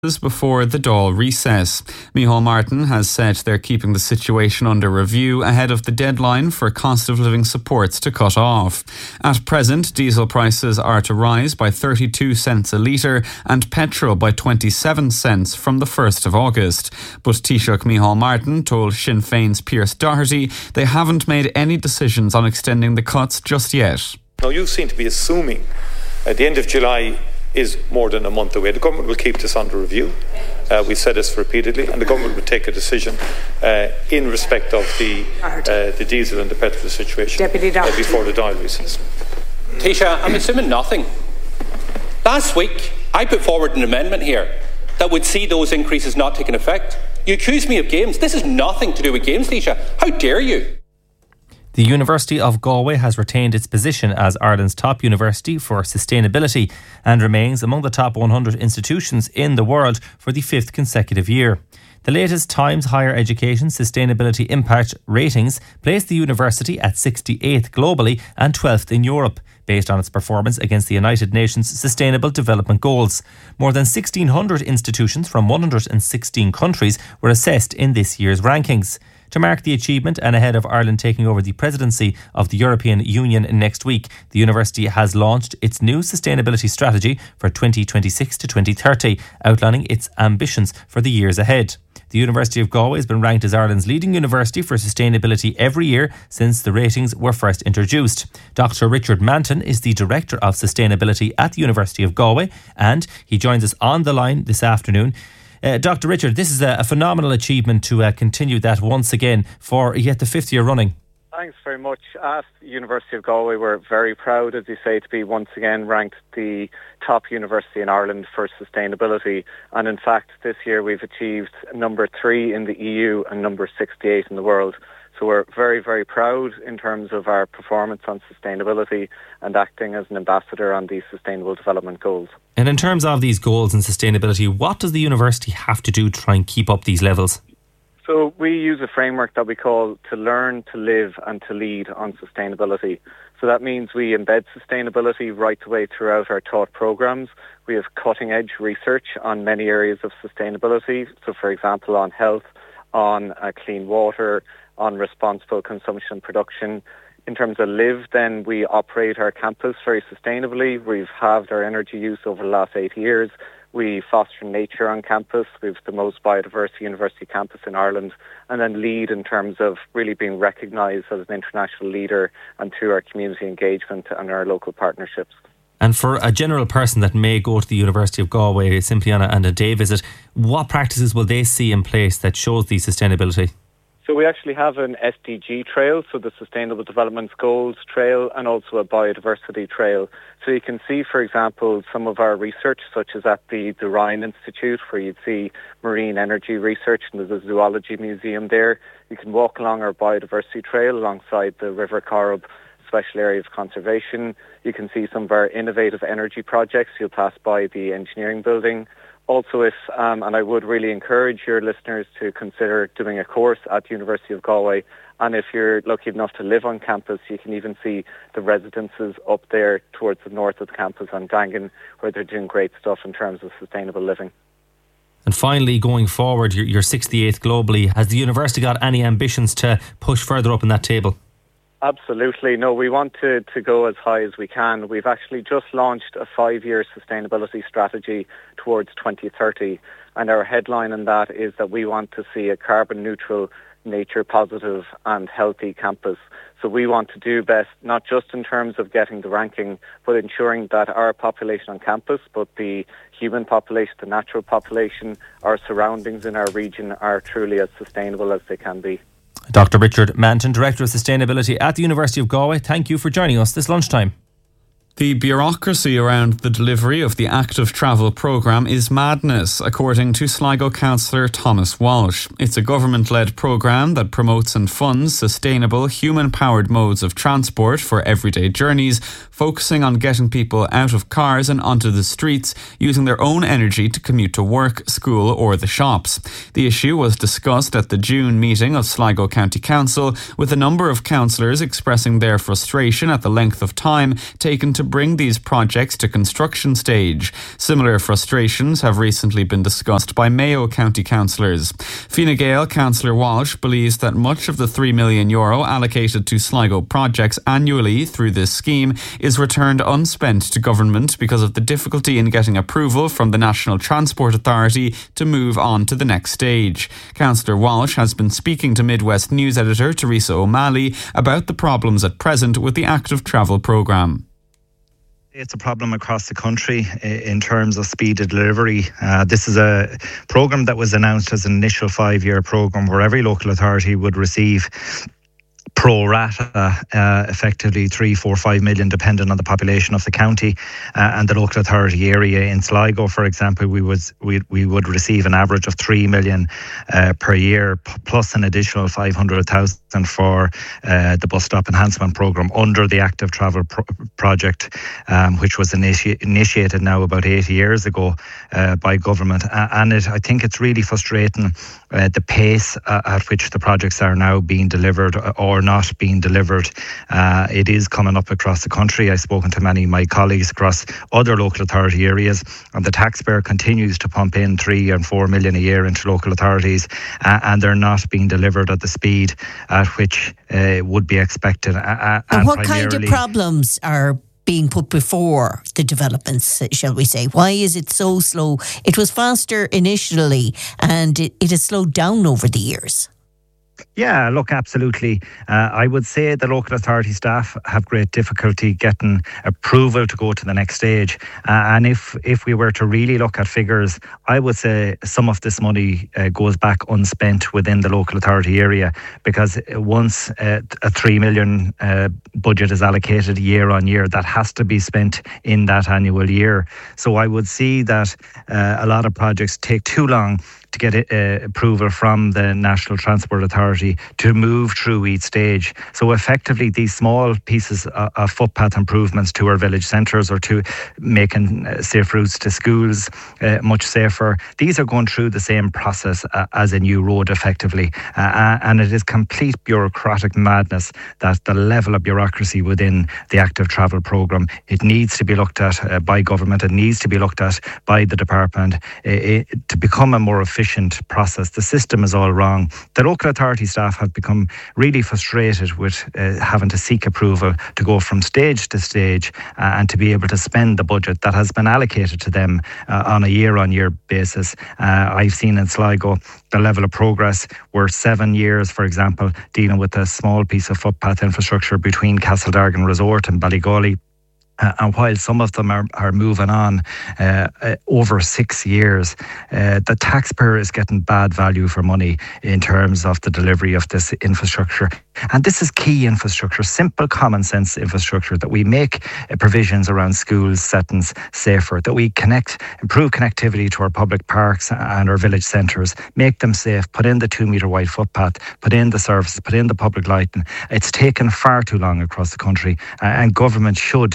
before the Dáil recess. Micheál Martin has said they're keeping the situation under review ahead of the deadline for cost of living supports to cut off. At present, diesel prices are to rise by 32 cents a litre and petrol by 27 cents from the 1st of August. But Taoiseach Micheál Martin told Sinn Féin's Pierce Doherty they haven't made any decisions on extending the cuts just yet. Now, you seem to be assuming at the end of July is more than a month away. The government will keep this under review. We said this repeatedly, and the government will take a decision in respect of the diesel and the petrol situation before the Dáil recess. Taoiseach, I'm assuming nothing. Last week, I put forward an amendment here that would see those increases not taking effect. You accuse me of games. This has nothing to do with games, Taoiseach. How dare you? The University of Galway has retained its position as Ireland's top university for sustainability and remains among the top 100 institutions in the world for the 5th consecutive year. The latest Times Higher Education Sustainability Impact ratings place the university at 68th globally and 12th in Europe, based on its performance against the United Nations Sustainable Development Goals. More than 1,600 institutions from 116 countries were assessed in this year's rankings. To mark the achievement and ahead of Ireland taking over the presidency of the European Union next week, the university has launched its new sustainability strategy for 2026 to 2030, outlining its ambitions for the years ahead. The University of Galway has been ranked as Ireland's leading university for sustainability every year since the ratings were first introduced. Dr. Richard Manton is the Director of Sustainability at the University of Galway, and he joins us on the line this afternoon. Dr. Richard, this is a phenomenal achievement to continue that once again for yet the 5th year running. Thanks very much. At the University of Galway, we're very proud, as you say, to be once again ranked the top university in Ireland for sustainability. And in fact, this year we've achieved number 3 in the EU and number 68 in the world. So we're very, very proud in terms of our performance on sustainability and acting as an ambassador on these Sustainable Development Goals. And in terms of these goals and sustainability, what does the university have to do to try and keep up these levels? So we use a framework that we call to learn, to live and to lead on sustainability. So that means we embed sustainability right the way throughout our taught programmes. We have cutting edge research on many areas of sustainability. So for example, on health, on clean water, on responsible consumption and production. In terms of live, then we operate our campus very sustainably. We've halved our energy use over the last 8 years. We foster nature on campus. We have the most biodiverse university campus in Ireland. And then lead in terms of really being recognised as an international leader and through our community engagement and our local partnerships. And for a general person that may go to the University of Galway simply on a day visit, what practices will they see in place that shows the sustainability? So we actually have an SDG trail, so the Sustainable Development Goals trail, and also a biodiversity trail. So you can see, for example, some of our research, such as at the Ryan Institute, where you'd see marine energy research, and there's a zoology museum there. You can walk along our biodiversity trail alongside the River Corrib Special Area of Conservation. You can see some of our innovative energy projects. You'll pass by the engineering building. Also, and I would really encourage your listeners to consider doing a course at the University of Galway. And if you're lucky enough to live on campus, you can even see the residences up there towards the north of the campus on Dangan, where they're doing great stuff in terms of sustainable living. And finally, going forward, you're 68th globally. Has the university got any ambitions to push further up in that table? Absolutely. No, we want to go as high as we can. We've actually just launched a 5-year sustainability strategy towards 2030. And our headline in that is that we want to see a carbon neutral, nature positive and healthy campus. So we want to do best, not just in terms of getting the ranking, but ensuring that our population on campus, but the human population, the natural population, our surroundings in our region are truly as sustainable as they can be. Dr. Richard Manton, Director of Sustainability at the University of Galway, thank you for joining us this lunchtime. The bureaucracy around the delivery of the Active Travel programme is madness, according to Sligo councillor Thomas Walsh. It's a government-led programme that promotes and funds sustainable, human-powered modes of transport for everyday journeys, focusing on getting people out of cars and onto the streets, using their own energy to commute to work, school or the shops. The issue was discussed at the June meeting of Sligo County Council, with a number of councillors expressing their frustration at the length of time taken to to bring these projects to construction stage. Similar frustrations have recently been discussed by Mayo County councillors. Fine Gael Councillor Walsh believes that much of the €3 million allocated to Sligo projects annually through this scheme is returned unspent to government because of the difficulty in getting approval from the National Transport Authority to move on to the next stage. Councillor Walsh has been speaking to Midwest News editor Teresa O'Malley about the problems at present with the active travel programme. It's a problem across the country in terms of speed of delivery. This is a programme that was announced as an initial 5-year programme where every local authority would receive pro rata, effectively 3, 4, 5 million, depending on the population of the county and the local authority area. In Sligo, for example, we would receive an average of 3 million per year, plus an additional 500,000 for the bus stop enhancement programme under the active travel project, which was initiated now about 8 years ago by government. And I think it's really frustrating the pace at which the projects are now being delivered or not being delivered. It is coming up across the country. I've spoken to many of my colleagues across other local authority areas, and the taxpayer continues to pump in 3 and 4 million a year into local authorities, and they're not being delivered at the speed at which would be expected. And what kind of problems are being put before the developments, shall we say? Why is it so slow? It was faster initially and it has slowed down over the years. Yeah, look, absolutely. I would say the local authority staff have great difficulty getting approval to go to the next stage. And if we were to really look at figures, I would say some of this money goes back unspent within the local authority area, because once a 3 million budget is allocated year on year, that has to be spent in that annual year. So I would see that a lot of projects take too long to get approval from the National Transport Authority to move through each stage. So effectively, these small pieces of footpath improvements to our village centres or to making safe routes to schools much safer, these are going through the same process as a new road effectively. And it is complete bureaucratic madness that the level of bureaucracy within the active travel programme, it needs to be looked at by government, it needs to be looked at by the department to become a more efficient process. The system is all wrong. The local authority staff have become really frustrated with having to seek approval to go from stage to stage and to be able to spend the budget that has been allocated to them on a year-on-year basis. I've seen in Sligo the level of progress were 7 years, for example, dealing with a small piece of footpath infrastructure between Castledargan Resort and Ballygawley. And while some of them are moving on over 6 years, the taxpayer is getting bad value for money in terms of the delivery of this infrastructure. And this is key infrastructure, simple common sense infrastructure, that we make provisions around schools, settings safer, that we improve connectivity to our public parks and our village centres, make them safe, put in the 2 metre wide footpath, put in the services, put in the public lighting. It's taken far too long across the country, and government should,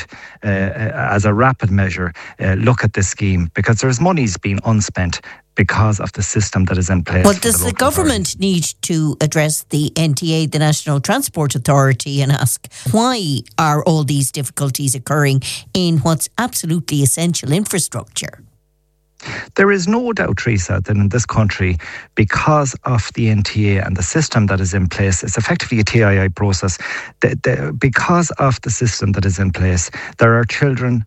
as a rapid measure, look at this scheme, because there's monies being unspent because of the system that is in place. But does the government need to address the NTA, the National Transport Authority, and ask why are all these difficulties occurring in what's absolutely essential infrastructure? There is no doubt, Teresa, that in this country, because of the NTA and the system that is in place, it's effectively a TII process. Because of the system that is in place, there are children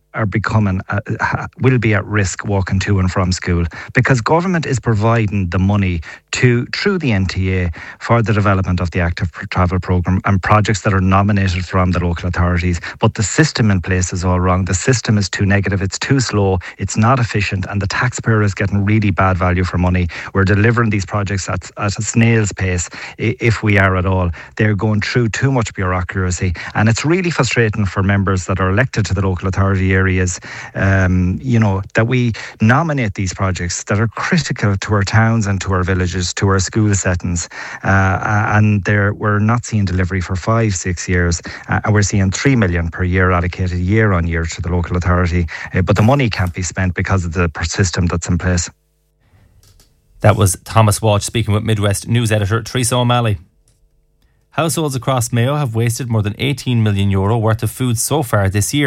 will be at risk walking to and from school, because government is providing the money through the NTA for the development of the active travel programme and projects that are nominated from the local authorities. But the system in place is all wrong. The system is too negative, it's too slow, it's not efficient, and the taxpayer is getting really bad value for money. We're delivering these projects at a snail's pace, if we are at all. They're going through too much bureaucracy, and it's really frustrating for members that are elected to the local authority areas, that we nominate these projects that are critical to our towns and to our villages, to our school settings, and we're not seeing delivery for 5-6 years, and we're seeing 3 million per year allocated year on year to the local authority, but the money can't be spent because of the system that's in place. That was Thomas Walsh speaking with Midwest News editor Teresa O'Malley. Households across Mayo have wasted more than €18 million worth of food so far this year.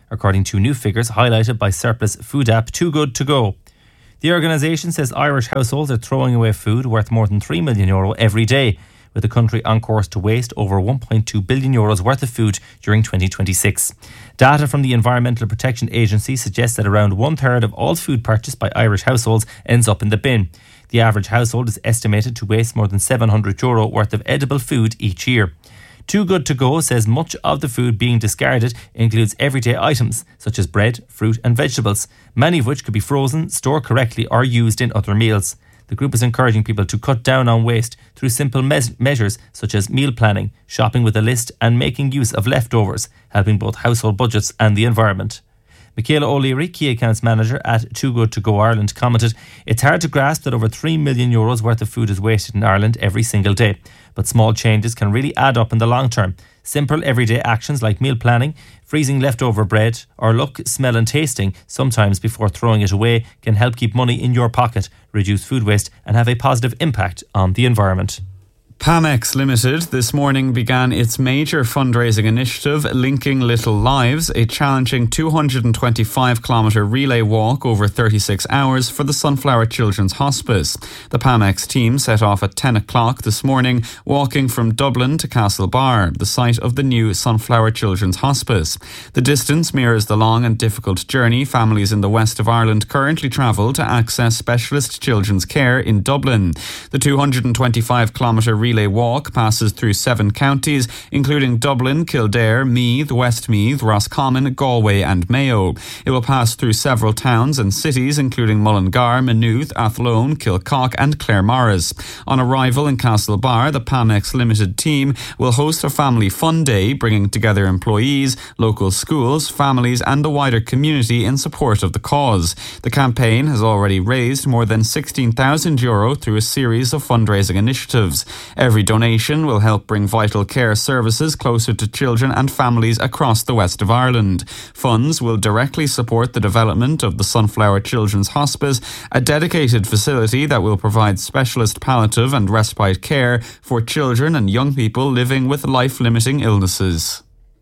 according to new figures highlighted by surplus food app Too Good To Go. The organisation says Irish households are throwing away food worth more than €3 million every day, with the country on course to waste over €1.2 billion worth of food during 2026. Data from the Environmental Protection Agency suggests that around 1/3 of all food purchased by Irish households ends up in the bin. The average household is estimated to waste more than €700 worth of edible food each year. Too Good To Go says much of the food being discarded includes everyday items such as bread, fruit and vegetables, many of which could be frozen, stored correctly or used in other meals. The group is encouraging people to cut down on waste through simple measures such as meal planning, shopping with a list and making use of leftovers, helping both household budgets and the environment. Michaela O'Leary, Key Accounts Manager at Too Good To Go Ireland, commented, "It's hard to grasp that over €3 million worth of food is wasted in Ireland every single day, but small changes can really add up in the long term. Simple everyday actions like meal planning, freezing leftover bread, or look, smell and tasting sometimes before throwing it away can help keep money in your pocket, reduce food waste and have a positive impact on the environment." Pamex Limited this morning began its major fundraising initiative, Linking Little Lives, a challenging 225-kilometre relay walk over 36 hours for the Sunflower Children's Hospice. The Pamex team set off at 10 o'clock this morning, walking from Dublin to Castlebar, the site of the new Sunflower Children's Hospice. The distance mirrors the long and difficult journey families in the west of Ireland currently travel to access specialist children's care in Dublin. The 225-kilometre relay walk passes through 7 counties, including Dublin, Kildare, Meath, Westmeath, Roscommon, Galway and Mayo. It will pass through several towns and cities, including Mullingar, Maynooth, Athlone, Kilcock and Claremorris. On arrival in Castlebar, the Pamex Limited team will host a family fun day, bringing together employees, local schools, families and the wider community in support of the cause. The campaign has already raised more than €16,000 through a series of fundraising initiatives. Every donation will help bring vital care services closer to children and families across the west of Ireland. Funds will directly support the development of the Sunflower Children's Hospice, a dedicated facility that will provide specialist palliative and respite care for children and young people living with life-limiting illnesses.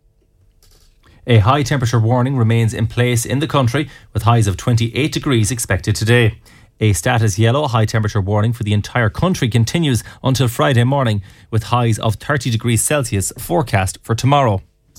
A high temperature warning remains in place in the country, with highs of 28 degrees expected today. A status yellow high temperature warning for the entire country continues until Friday morning, with highs of 30 degrees Celsius forecast for tomorrow.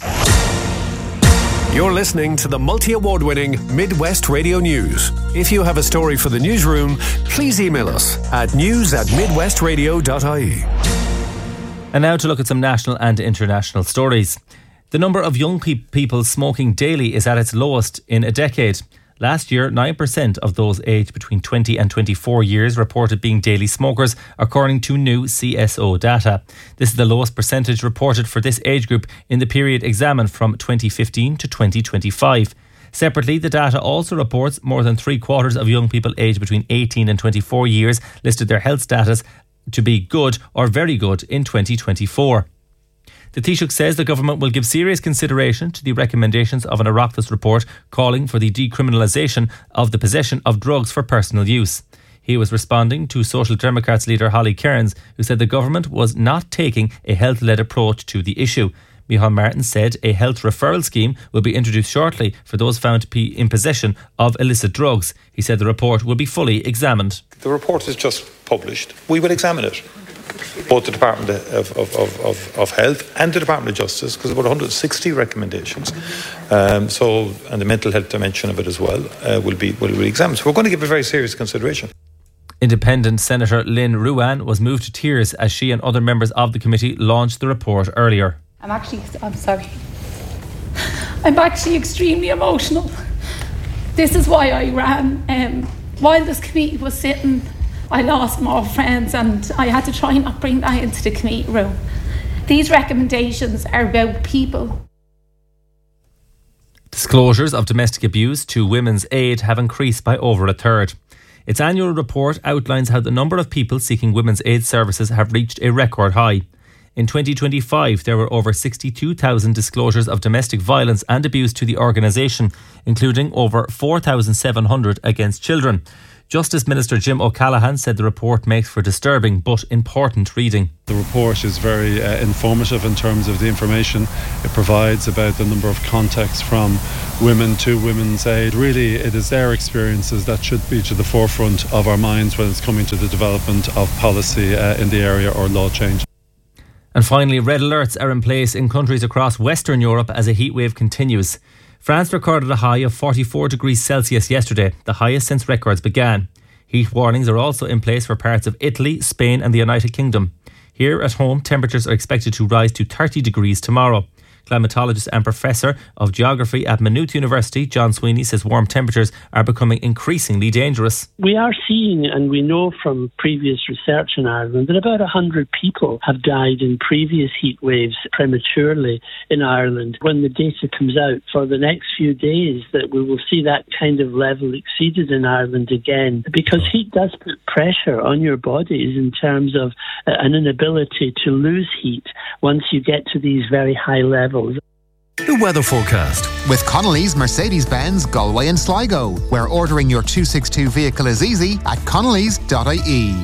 You're listening to the multi-award-winning Midwest Radio News. If you have a story for the newsroom, please email us at news@midwestradio.ie. And now to look at some national and international stories. The number of young people smoking daily is at its lowest in a decade. Last year, 9% of those aged between 20 and 24 years reported being daily smokers, according to new CSO data. This is the lowest percentage reported for this age group in the period examined from 2015 to 2025. Separately, the data also reports more than 3/4 of young people aged between 18 and 24 years listed their health status to be good or very good in 2024. The Taoiseach says the government will give serious consideration to the recommendations of an Oireachtas report calling for the decriminalisation of the possession of drugs for personal use. He was responding to Social Democrats leader Holly Cairns, who said the government was not taking a health-led approach to the issue. Micheál Martin said a health referral scheme will be introduced shortly for those found to be in possession of illicit drugs. He said the report will be fully examined. The report is just published. We will examine it. Both the Department of Health and the Department of Justice, because about 160 recommendations. And the mental health dimension of it as well will be examined. So we're going to give a very serious consideration. Independent Senator Lynn Ruane was moved to tears as she and other members of the committee launched the report earlier. I'm sorry. I'm actually extremely emotional. This is why I ran. While this committee was sitting, I lost more friends and I had to try not bring that into the committee room. These recommendations are about people. Disclosures of domestic abuse to Women's Aid have increased by over 1/3. Its annual report outlines how the number of people seeking women's aid services have reached a record high. In 2025, there were over 62,000 disclosures of domestic violence and abuse to the organisation, including over 4,700 against children. Justice Minister Jim O'Callaghan said the report makes for disturbing but important reading. The report is very informative in terms of the information it provides about the number of contacts from women to women's aid. Really, it is their experiences that should be to the forefront of our minds when it's coming to the development of policy in the area or law change. And finally, red alerts are in place in countries across Western Europe as a heatwave continues. France recorded a high of 44 degrees Celsius yesterday, the highest since records began. Heat warnings are also in place for parts of Italy, Spain and the United Kingdom. Here at home, temperatures are expected to rise to 30 degrees tomorrow. Climatologist and Professor of Geography at Maynooth University, John Sweeney, says warm temperatures are becoming increasingly dangerous. We are seeing, and we know from previous research in Ireland, that about 100 people have died in previous heat waves prematurely in Ireland. When the data comes out for the next few days, that we will see that kind of level exceeded in Ireland again, because heat does put pressure on your bodies in terms of an inability to lose heat once you get to these very high levels. The weather forecast with Connolly's Mercedes-Benz Galway and Sligo, where ordering your 262 vehicle is easy at connellys.ie.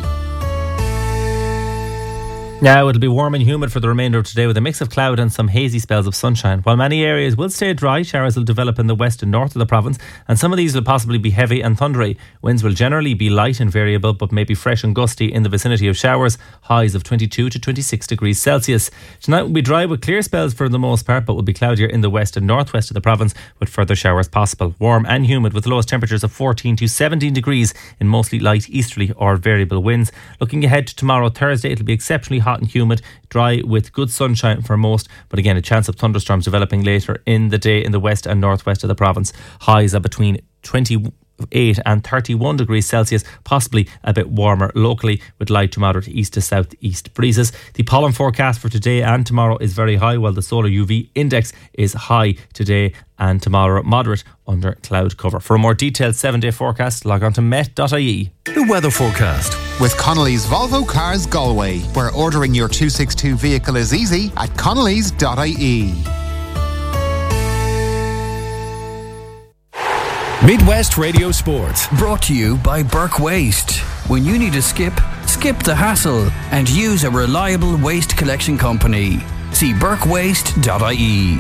Now it'll be warm and humid for the remainder of today with a mix of cloud and some hazy spells of sunshine. While many areas will stay dry, showers will develop in the west and north of the province, and some of these will possibly be heavy and thundery. Winds will generally be light and variable, but may be fresh and gusty in the vicinity of showers, highs of 22 to 26 degrees Celsius. Tonight will be dry with clear spells for the most part, but will be cloudier in the west and northwest of the province with further showers possible. Warm and humid with lowest temperatures of 14 to 17 degrees in mostly light easterly or variable winds. Looking ahead to tomorrow, Thursday, it'll be exceptionally hot and humid, dry with good sunshine for most, but again a chance of thunderstorms developing later in the day in the west and northwest of the province. Highs are between 28 and 31 degrees Celsius, possibly a bit warmer locally with light to moderate east to southeast breezes. The pollen forecast for today and tomorrow is very high, while the solar UV index is high today and tomorrow moderate under cloud cover. For a more detailed 7-day forecast, log on to met.ie. The weather forecast with Connolly's Volvo Cars Galway, where ordering your 262 vehicle is easy at connellys.ie. Midwest Radio Sport. Brought to you by Burke Waste. When you need a skip the hassle and use a reliable waste collection company. See burkewaste.ie.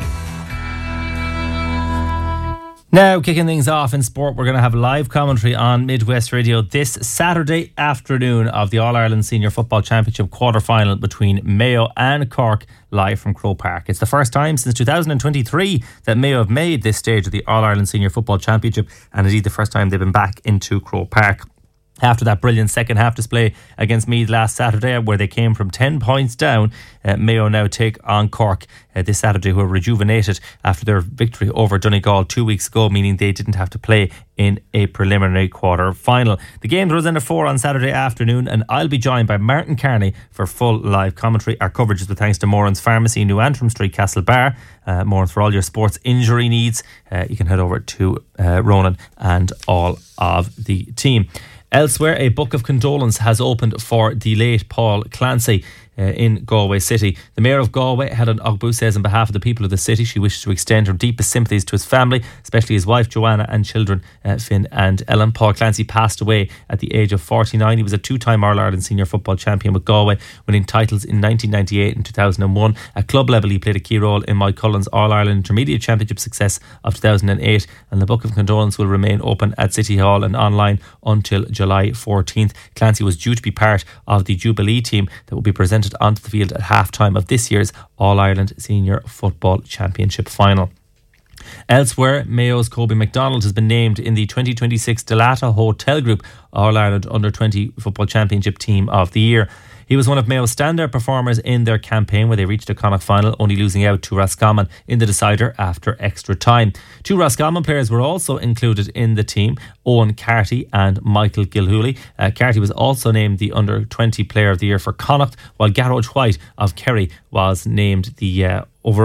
Now, kicking things off in sport, we're going to have live commentary on Midwest Radio this Saturday afternoon of the All-Ireland Senior Football Championship quarter-final between Mayo and Cork, live from Croke Park. It's the first time since 2023 that Mayo have made this stage of the All-Ireland Senior Football Championship, and indeed the first time they've been back into Croke Park. After that brilliant second half display against Meath last Saturday, where they came from 10 points down, Mayo now take on Cork this Saturday, who are rejuvenated after their victory over Donegal 2 weeks ago, meaning they didn't have to play in a preliminary quarter final. The game runs in at 4 on Saturday afternoon, and I'll be joined by Martin Carney for full live commentary. Our coverage is with thanks to Moran's Pharmacy, New Antrim Street, Castlebar. Moran's for all your sports injury needs. You can head over to Ronan and all of the team. Elsewhere, a book of condolence has opened for the late Paul Clancy in Galway City. The Mayor of Galway, Helen Ogbu, says on behalf of the people of the city she wishes to extend her deepest sympathies to his family, especially his wife Joanna and children Finn and Ellen. Paul Clancy passed away at the age of 49. He was a two-time All-Ireland senior football champion with Galway, winning titles in 1998 and 2001. At club level, he played a key role in Mike Cullen's All-Ireland Intermediate Championship success of 2008, and the book of condolence will remain open at City Hall and online until July 14th. Clancy was due to be part of the Jubilee team that will be presented onto the field at half-time of this year's All-Ireland Senior Football Championship final. Elsewhere, Mayo's Kobe McDonald has been named in the 2026 Delata Hotel Group All-Ireland Under-20 Football Championship Team of the Year. He was one of Mayo's standout performers in their campaign, where they reached a Connacht final, only losing out to Roscommon in the decider after extra time. Two Roscommon players were also included in the team, Owen Carty and Michael Gilhooly. Carty was also named the Under-20 Player of the Year for Connacht, while Garrod White of Kerry was named the overall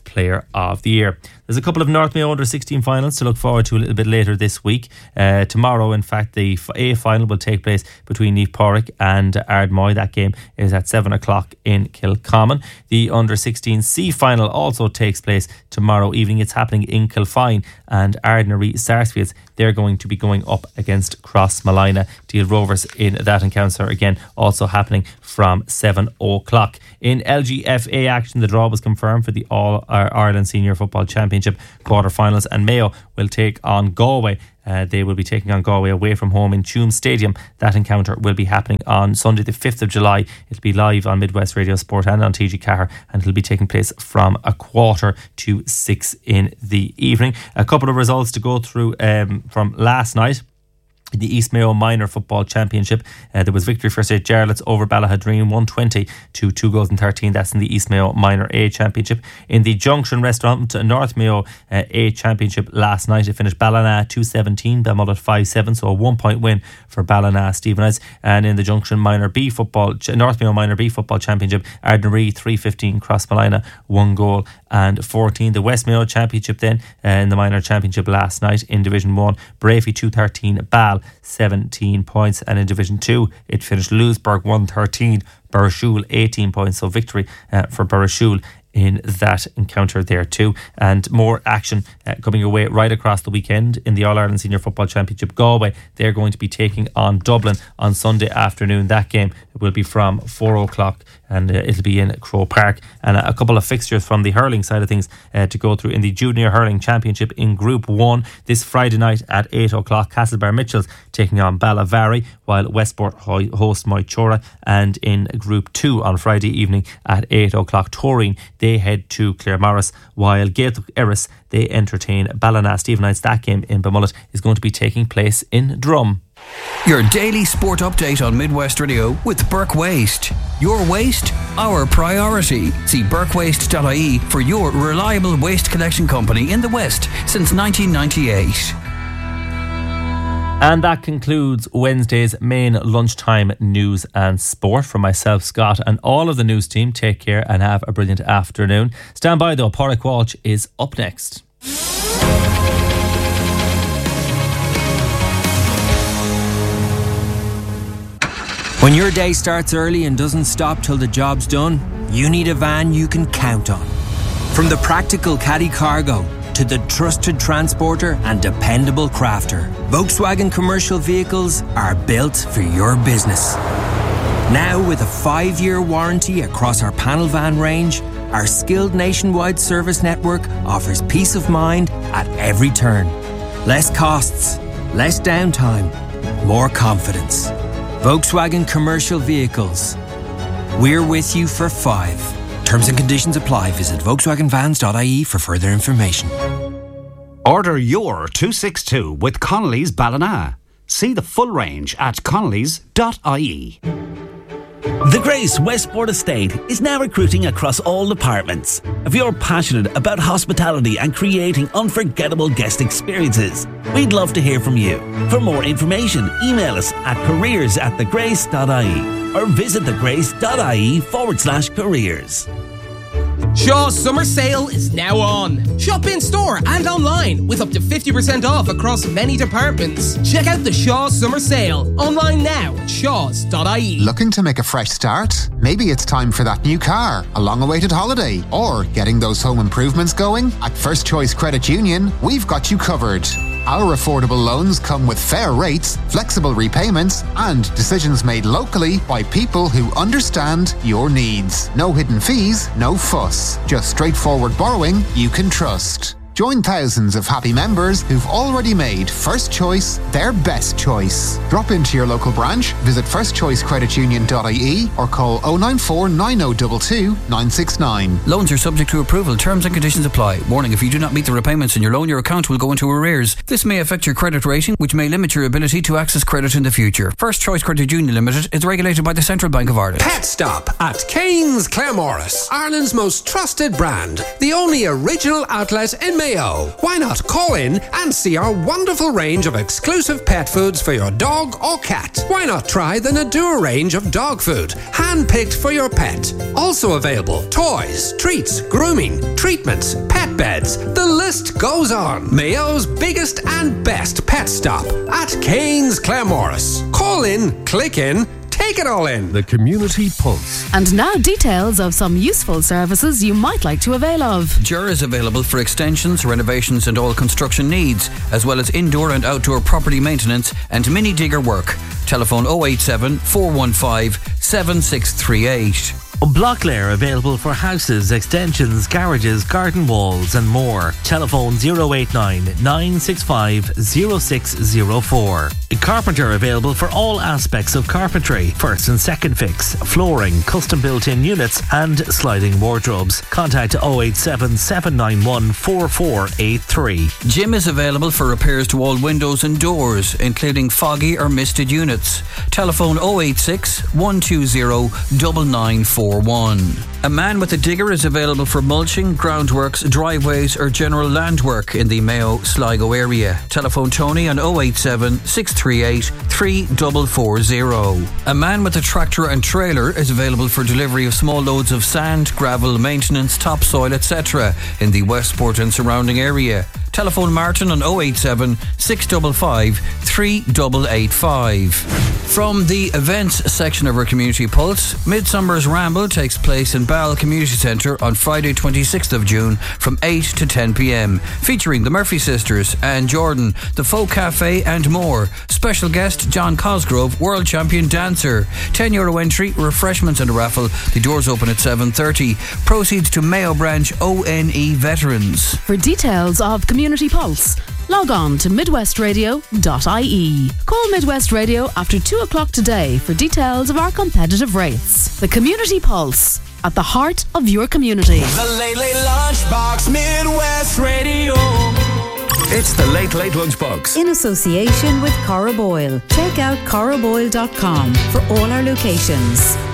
Player of the Year. There's a couple of North Mayo under-16 finals to look forward to a little bit later this week. Tomorrow, in fact, the A final will take place between Niamh Pádraig and Ardmoy. That game is at 7 o'clock in Kilcommon. The under-16 C final also takes place tomorrow evening. It's happening in Kilfine, and Ardnaree Sarsfields, they're going to be going up against Crossmolina Deal Rovers in that encounter, again also happening from 7 o'clock. In LGFA action, the draw was confirmed for the All-Ireland Senior Football Championship quarter-finals, and Mayo will take on Galway. They will be taking on Galway away from home in Tuam Stadium. That encounter will be happening on Sunday the 5th of July. It'll be live on Midwest Radio Sport and on TG Cahir, and it'll be taking place from 5:45 in the evening. A couple of results to go through from last night. In the East Mayo Minor Football Championship, there was victory for St. Jarlath's over Ballahadreen, 120 to 2 goals and 13. That's in the East Mayo Minor A Championship. In the Junction Restaurant North Mayo A Championship last night, it finished Ballina 217, Belmullet 5-7, so a 1 point win for Ballina Stevenage. And in the Junction Minor B Football, North Mayo Minor B Football Championship, Ardnaree 315, Crossmolina 1 goal and 14. The West Mayo Championship then, in the Minor Championship last night in Division 1, Brafey 213, Ball 17 points, and in Division 2 it finished Louisburg 113, Burrishoole 18 points, so victory for Burrishoole in that encounter there too. And more action coming away right across the weekend in the All-Ireland Senior Football Championship. Galway, they're going to be taking on Dublin on Sunday afternoon. That game will be from 4 o'clock and it'll be in Crow Park. And a couple of fixtures from the hurling side of things to go through. In the Junior Hurling Championship in Group 1 this Friday night at 8 o'clock, Castlebar Mitchells taking on Ballavary, while Westport host Moychora. And in Group 2 on Friday evening at 8 o'clock, Toreen, they head to Claremorris, while Gaeltacht Erris, they entertain Ballina Stevenage. That game in Belmullet is going to be taking place in Drum. Your daily sport update on Midwest Radio with Burke Waste. Your waste, our priority. See burkewaste.ie for your reliable waste collection company in the West since 1998. And that concludes Wednesday's main lunchtime news and sport. From myself, Scott, and all of the news team, take care and have a brilliant afternoon. Stand by though, Pádraig Walsh is up next. When your day starts early and doesn't stop till the job's done, you need a van you can count on. From the practical caddy cargo to the trusted transporter and dependable crafter, Volkswagen commercial vehicles are built for your business. Now with a 5-year warranty across our panel van range, our skilled nationwide service network offers peace of mind at every turn. Less costs, less downtime, more confidence. Volkswagen commercial vehicles. We're with you for 5. Terms and conditions apply. Visit volkswagenvans.ie for further information. Order your 262 with Connolly's Ballina. See the full range at connolly's.ie. The Grace Westport Estate is now recruiting across all departments. If you're passionate about hospitality and creating unforgettable guest experiences, we'd love to hear from you. For more information, email us at careers@thegrace.ie or visit thegrace.ie/careers. Shaw's summer sale is now on. Shop in store and online with up to 50% off across many departments. Check out the Shaw's summer sale online now at shaws.ie. Looking to make a fresh start? Maybe it's time for that new car, a long-awaited holiday, or getting those home improvements going? At First Choice Credit Union, we've got you covered. Our affordable loans come with fair rates, flexible repayments, and decisions made locally by people who understand your needs. No hidden fees, no fuss. Just straightforward borrowing you can trust. Join thousands of happy members who've already made First Choice their best choice. Drop into your local branch, visit firstchoicecreditunion.ie or call 094 9022 969. Loans are subject to approval. Terms and conditions apply. Warning, if you do not meet the repayments in your loan, your account will go into arrears. This may affect your credit rating, which may limit your ability to access credit in the future. First Choice Credit Union Limited is regulated by the Central Bank of Ireland. Pet Stop at Kane's Claremorris, Ireland's most trusted brand. The only original outlet in Mayo. Why not call in and see our wonderful range of exclusive pet foods for your dog or cat? Why not try the Nadua range of dog food, hand-picked for your pet? Also available, toys, treats, grooming, treatments, pet beds. The list goes on. Mayo's biggest and best pet stop at Kane's Claremorris. Call in, click in, take it all in. The Community Pulse. And now details of some useful services you might like to avail of. Jura is available for extensions, renovations and all construction needs, as well as indoor and outdoor property maintenance and mini digger work. Telephone 087 415 7638. Blocklear available for houses, extensions, garages, garden walls and more. Telephone 089 965 0604. Carpenter available for all aspects of carpentry. First and second fix, flooring, custom built-in units and sliding wardrobes. Contact 087 791 4483. Jim is available for repairs to all windows and doors, including foggy or misted units. Telephone 086 120 9941. A man with a digger is available for mulching, groundworks, driveways or general land work in the Mayo Sligo area. Telephone Tony on 087 638 3440. A man with a tractor and trailer is available for delivery of small loads of sand, gravel, maintenance, topsoil, etc. in the Westport and surrounding area. Telephone Martin on 087 655 3885. From the events section of our Community Pulse, Midsummer's Ramble takes place in Ball Community Centre on Friday 26th of June from 8 to 10 p.m, featuring the Murphy Sisters, Anne Jordan, the Folk Cafe and more. Special guest John Cosgrove, world champion dancer. €10 entry, refreshments and a raffle. The doors open at 7:30. Proceeds to Mayo Branch ONE Veterans. For details of Community Pulse, log on to midwestradio.ie. Call Midwest Radio after 2 o'clock today for details of our competitive rates. The Community Pulse, at the heart of your community. The Late Late Lunchbox, Midwest Radio. It's the Late Late Lunchbox. In association with Cora Boyle. Check out coraboyle.com for all our locations.